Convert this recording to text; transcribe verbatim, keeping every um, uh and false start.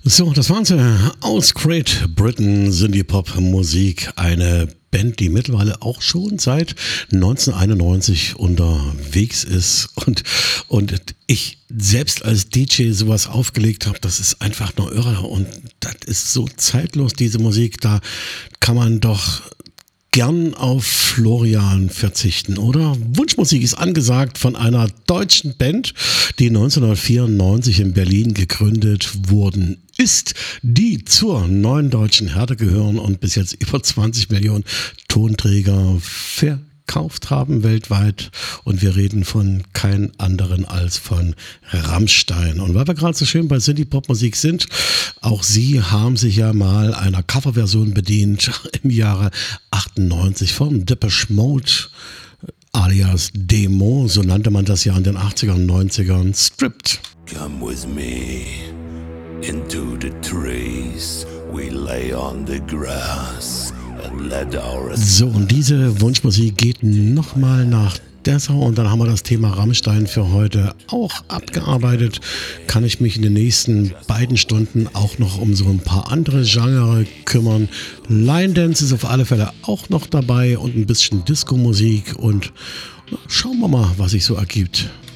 So, das waren sie. Aus Great Britain sind die Popmusik, eine Band, die mittlerweile auch schon seit neunzehnhunderteinundneunzig unterwegs ist und, und ich selbst als D J sowas aufgelegt habe, das ist einfach nur irre und das ist so zeitlos, diese Musik, da kann man doch gern auf Florian verzichten, oder? Wunschmusik ist angesagt von einer deutschen Band, die neunzehnhundertvierundneunzig in Berlin gegründet worden ist, die zur neuen deutschen Härte gehören und bis jetzt über zwanzig Millionen Tonträger verkauft haben weltweit. Und wir reden von kein anderen als von Rammstein. Und weil wir gerade so schön bei Synthie-Pop-Musik sind, auch sie haben sich ja mal einer Coverversion bedient im Jahre achtundneunzig von Depeche Mode, alias Demo, so nannte man das ja in den achtzigern und neunzigern, Stripped. Come with me into the trees, we lay on the grass and let our... So, und diese Wunschmusik geht nochmal nach Dessau und dann haben wir das Thema Rammstein für heute auch abgearbeitet. Kann ich mich in den nächsten beiden Stunden auch noch um so ein paar andere Genre kümmern. Line Dance ist auf alle Fälle auch noch dabei und ein bisschen Disco-Musik und schauen wir mal, was sich so ergibt.